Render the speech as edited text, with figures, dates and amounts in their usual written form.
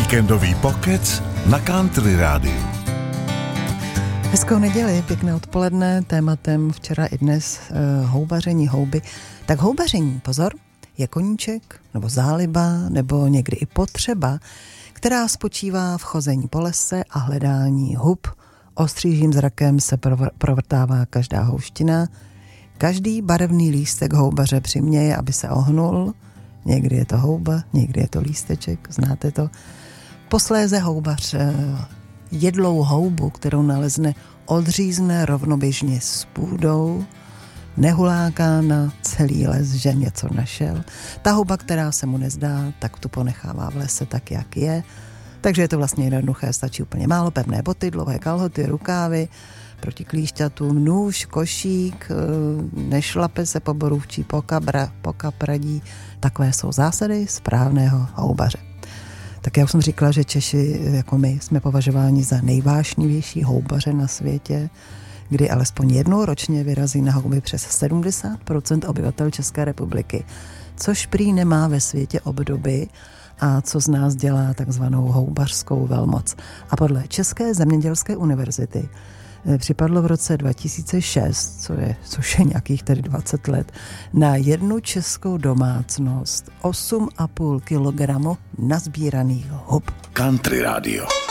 Víkendový pokec na Country Rádiu. Hezkou neděli, pěkné odpoledne, tématem včera i dnes houbaření houby. Tak houbaření, pozor, je koníček, nebo záliba, nebo někdy i potřeba, která spočívá v chození po lese a hledání hub. Ostřížím zrakem se provrtává každá houština. Každý barevný lístek houbaře přiměje, aby se ohnul. Někdy je to houba, někdy je to lísteček, znáte to. Posléze houbař jedlou houbu, kterou nalezne, odřízne rovnoběžně s půdou, nehuláká na celý les, že něco našel. Ta houba, která se mu nezdá, tak tu ponechává v lese tak, jak je. Takže je to vlastně jednoduché, stačí úplně málo, pevné boty, dlouhé kalhoty, rukávy, proti klíšťatům, nůž, košík, nešlape se po borůvčí, po kapradí. Takové jsou zásady správného houbaře. Tak já už jsem říkala, že Češi, jako my, jsme považováni za nejvášnivější houbaře na světě, kdy alespoň jednou ročně vyrazí na houby přes 70% obyvatel České republiky, což prý nemá ve světě obdoby a co z nás dělá takzvanou houbařskou velmoc. A podle České zemědělské univerzity připadlo v roce 2006, což je nějakých tedy 20 let, na jednu českou domácnost 8,5 kilogramu nazbíraných hub. Country Radio.